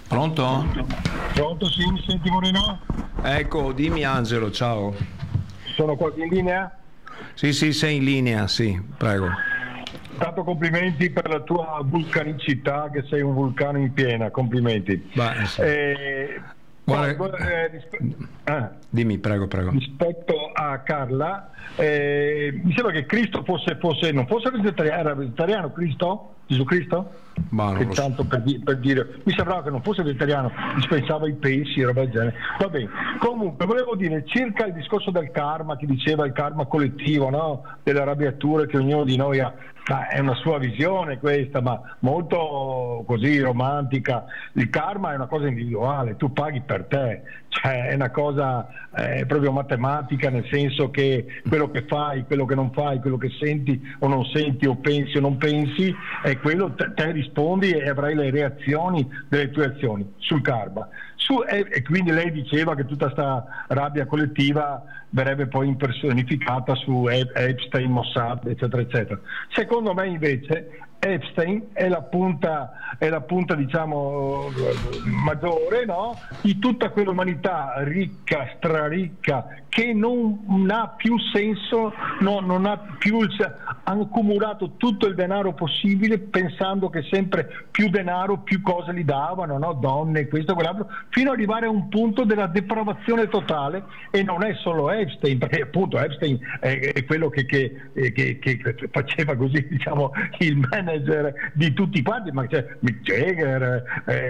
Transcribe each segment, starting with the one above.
Pronto? Pronto, sì, mi senti Moreno? Ecco, dimmi Angelo, ciao. Sono quasi in linea? Sì, sei in linea, sì, prego. Tanto complimenti per la tua vulcanicità, che sei un vulcano in piena, complimenti. Beh, sì. Poi, Dimmi, prego. rispetto a Carla, mi sembra che Cristo non fosse vegetariano, era vegetariano Cristo? Gesù Cristo? Ma non lo so. Tanto per dire, mi sembrava che non fosse vegetariano, dispensava i pesci, roba del genere. Va bene. Comunque volevo dire circa il discorso del karma, che diceva il karma collettivo, no? Delle arrabbiature che ognuno di noi ha. Ma è una sua visione questa, ma molto così romantica. Il karma è una cosa individuale, tu paghi per te, cioè è una cosa proprio matematica, nel senso che quello che fai, quello che non fai, quello che senti o non senti o pensi o non pensi, è quello te rispondi e avrai le reazioni delle tue azioni sul karma. E quindi lei diceva che tutta sta rabbia collettiva verrebbe poi impersonificata su Epstein, Mossad, eccetera, eccetera. Secondo me invece Epstein è la punta diciamo maggiore, no? Di tutta quell'umanità ricca, straricca, che non ha più senso, non ha più hanno accumulato tutto il denaro possibile, pensando che sempre più denaro, più cose gli davano, no? Donne, questo, quell'altro, fino ad arrivare a un punto della depravazione totale. E non è solo Epstein, perché appunto Epstein è quello che faceva così, diciamo, il manager di tutti quanti, ma c'è Mick Jagger,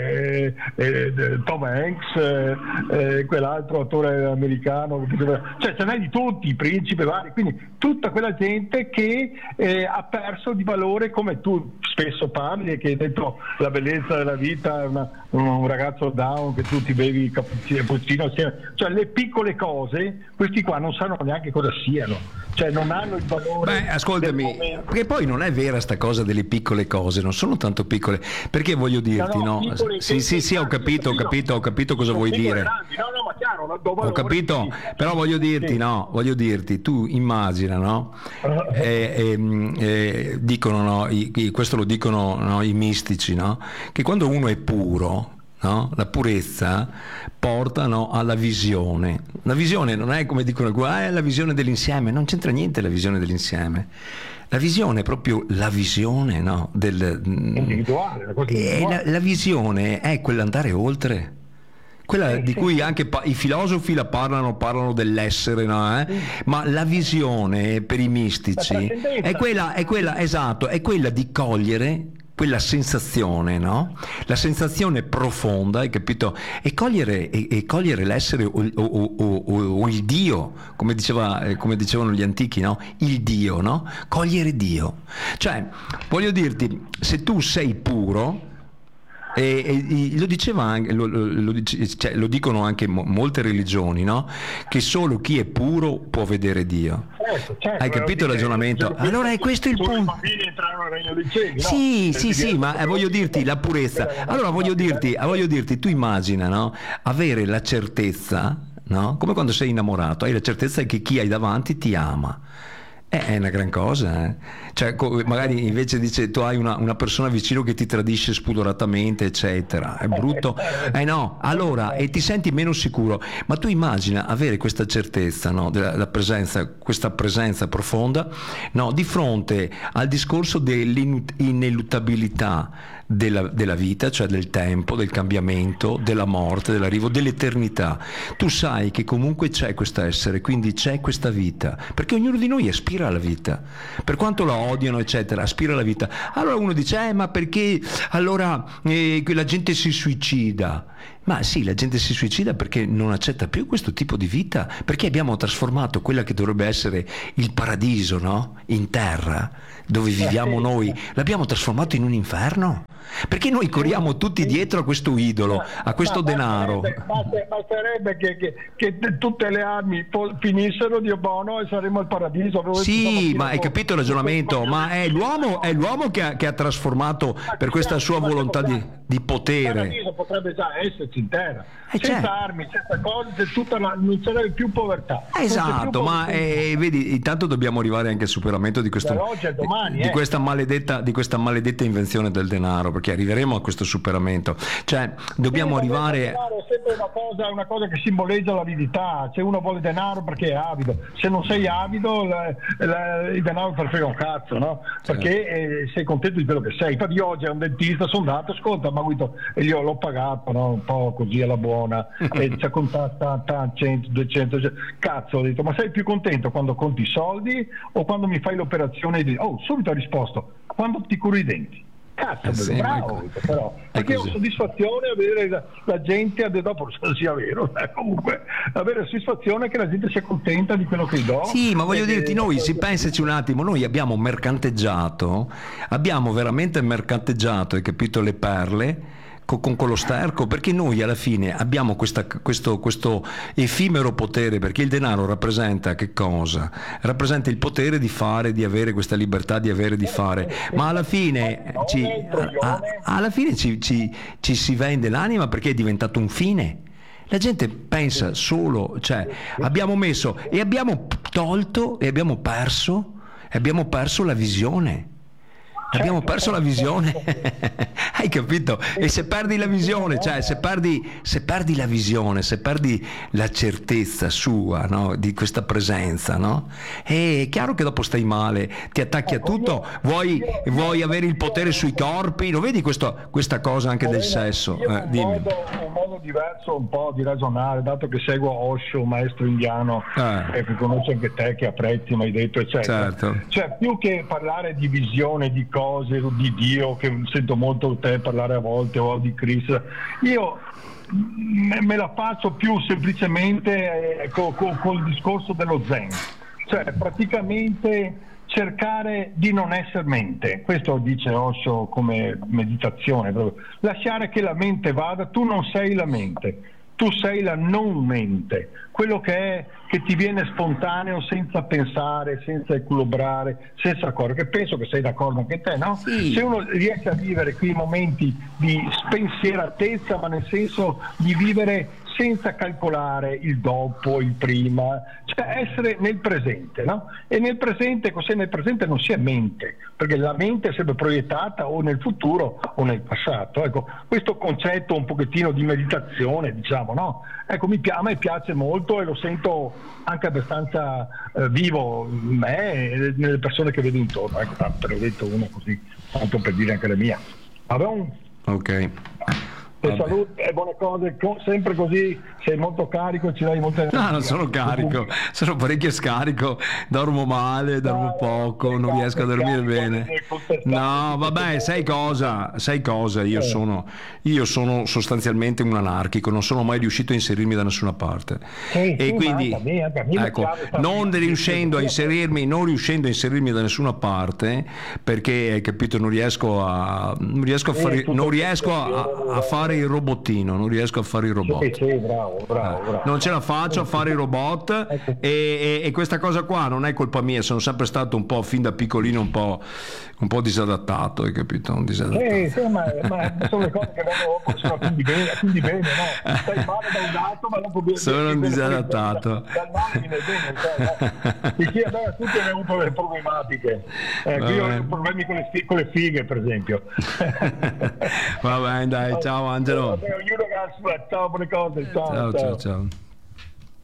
Tom Hanks, quell'altro attore americano, cioè ce n'è di tutti, i principi vari, quindi tutta quella gente che ha perso di valore, come tu spesso parli, e che hai detto la bellezza della vita è un ragazzo down che tu ti bevi cappuccino assieme, cioè le piccole cose, questi qua non sanno neanche cosa siano, cioè non hanno il valore. Beh, ascoltami, perché poi non è vera sta cosa delle piccole cose, non sono tanto piccole, perché voglio dirti, no? Sì, ho capito cosa vuoi dire. No, ma chiaro, ho capito, però voglio dirti, tu immagina, no? Dicono, no? Questo lo dicono, no? I mistici, no? Che quando uno è puro, no? La purezza porta, no, alla visione. La visione non è come dicono qua, è la visione dell'insieme, non c'entra niente la visione dell'insieme. La visione è proprio la visione, no, individuale, la cosa individuale. La visione è quell'andare oltre. Quella di cui anche i filosofi la parlano dell'essere, no? Ma la visione per i mistici è quella, esatto, è quella di cogliere quella sensazione, no? La sensazione profonda, hai capito? E cogliere l'essere o il Dio, come dicevano gli antichi, no? Il Dio, no? Cogliere Dio. Cioè, voglio dirti, se tu sei puro, e lo diceva anche, lo dicono anche molte religioni, no? Che solo chi è puro può vedere Dio. Certo, hai capito il ragionamento? Allora è questo il punto. I bambini entrano nel regno dei cieli, no? Sì, ma voglio dirti la purezza. Allora voglio dirti, tu immagina, no? Avere la certezza, no? Come quando sei innamorato, hai la certezza che chi hai davanti ti ama. È una gran cosa, eh? Cioè, magari invece dice tu hai una persona vicino che ti tradisce spudoratamente, eccetera, è brutto, no, allora, e ti senti meno sicuro, ma tu immagina avere questa certezza, no, della presenza, questa presenza profonda, no, di fronte al discorso dell'ineluttabilità della vita, cioè del tempo, del cambiamento, della morte, dell'arrivo, dell'eternità. Tu sai che comunque c'è questo essere, quindi c'è questa vita, perché ognuno di noi aspira alla vita, per quanto la odiano, eccetera, aspira alla vita. Allora uno dice, ma perché allora la gente si suicida? Ma sì, la gente si suicida perché non accetta più questo tipo di vita, perché abbiamo trasformato quella che dovrebbe essere il paradiso, no? In terra, dove viviamo noi, l'abbiamo trasformato in un inferno. Perché noi corriamo tutti dietro a questo idolo, a questo denaro. Basterebbe che tutte le armi finissero, Dio buono, e saremo al paradiso. Sì, ma hai capito il ragionamento? Ma è l'uomo che ha trasformato per questa sua volontà di potere. Il paradiso potrebbe già esserci, metterci in terra. Senza armi, senza cose, non sarebbe più povertà. Esatto, ma vedi, intanto dobbiamo arrivare anche al superamento di questo, domani, di questa maledetta invenzione del denaro, perché arriveremo a questo superamento. Cioè, dobbiamo arrivare... È sempre una cosa che simboleggia l'avidità. Se uno vuole denaro perché è avido, se non sei avido il denaro te ne frega un cazzo, no? Perché sei contento di quello che sei. Infatti io oggi a un dentista sono andato, ascolta, ma e io l'ho pagato, no? Un po' così alla buona, e ci ha contato 100, 200, cazzo, ho detto, ma sei più contento quando conti i soldi o quando mi fai l'operazione di... subito ha risposto, quando ti curi i denti. Cazzo, bravo, però perché ho soddisfazione a vedere la gente, dopo non sia vero, comunque avere la soddisfazione che la gente sia contenta di quello che do. Sì, ma voglio dirti, noi, pensaci un attimo, noi abbiamo veramente mercanteggiato, hai capito, le perle con quello sterco, perché noi alla fine abbiamo questo effimero potere, perché il denaro rappresenta che cosa? Rappresenta il potere di fare, di avere questa libertà di avere, di fare, ma alla fine ci si vende l'anima perché è diventato un fine. La gente pensa solo, cioè abbiamo messo e abbiamo tolto e abbiamo perso la visione. Abbiamo perso la visione, hai capito? E se perdi la visione, cioè se perdi la visione, se perdi la certezza sua, no? Di questa presenza, no? È chiaro che dopo stai male, ti attacchi a tutto, vuoi avere il potere sui corpi, lo vedi questa cosa anche del sesso? Dimmi. Un modo diverso un po' di ragionare, dato che seguo Osho, un maestro indiano che conosce anche te, che apprezzi, mi hai detto, eccetera. Certo. Cioè, più che parlare di visione, di cose, di Dio, che sento molto te parlare a volte, o di Cristo, io me la faccio più semplicemente col discorso dello Zen, cioè praticamente cercare di non essere mente. Questo dice Osho come meditazione, proprio. Lasciare che la mente vada, tu non sei la mente, tu sei la non mente, quello che ti viene spontaneo, senza pensare, senza equilibrare, senza accordo, che penso che sei d'accordo anche te, no? Sì. Se uno riesce a vivere quei momenti di spensieratezza, ma nel senso di vivere senza calcolare il dopo, il prima, cioè essere nel presente, no? E nel presente, cos'è nel presente? Non si è mente, perché la mente è sempre proiettata o nel futuro o nel passato. Ecco, questo concetto un pochettino di meditazione, diciamo, no? Ecco, a me piace molto e lo sento anche abbastanza vivo in me e nelle persone che vedo intorno. Ecco, te l'ho detto una così, tanto per dire anche la mia. Ok. E salute e buone cose, sempre così, sei molto carico, ci dai molta energia. No, non sono carico, sono parecchio scarico, dormo male, dormo poco, non riesco a dormire bene. No, vabbè, sai cosa? Io sono sostanzialmente un anarchico, non sono mai riuscito a inserirmi da nessuna parte. E quindi, ecco, non riuscendo a inserirmi da nessuna parte, perché, hai capito, non riesco a fare il robottino, non riesco a fare il robot. Sì, bravo. Non ce la faccio a fare i robot e questa cosa qua non è colpa mia, sono sempre stato un po', fin da piccolino, un po' disadattato, hai capito? Un disadattato. Sì, ma sono le cose che vengono dopo, sono quindi bene, no? Stai male da un lato, ma dopo sono un disadattato. Dal male viene bene, e chi aveva tutti hanno avuto delle problematiche. Io ho problemi con le fighe, per esempio. Va bene, dai, ciao Angelo. Ciao, buone cose, ciao. Ciao.